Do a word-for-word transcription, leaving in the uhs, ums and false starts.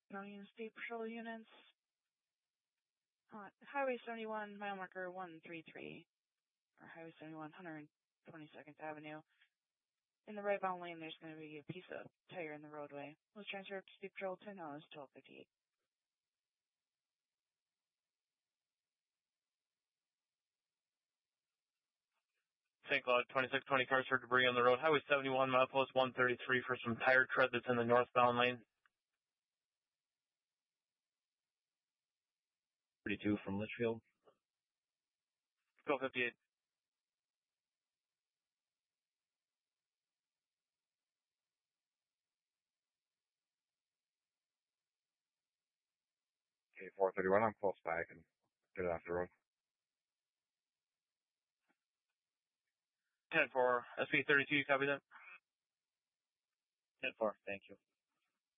County and State Patrol units. Uh, Highway seventy-one, mile marker one three three, or Highway seventy-one, one hundred twenty-second Avenue. In the right-bound lane, there's going to be a piece of tire in the roadway. Let's transfer up to State Patrol, ten dollars, twelve fifty-eight. Saint Cloud, twenty-six twenty cars for debris on the road. Highway seventy-one, milepost one thirty-three for some tire tread that's in the northbound lane. thirty-two from Litchfield. twelve fifty-eight. Okay, four thirty-one, I'm close by. I can get it off the road. ten four, S P thirty-two, you copy that? ten four, thank you.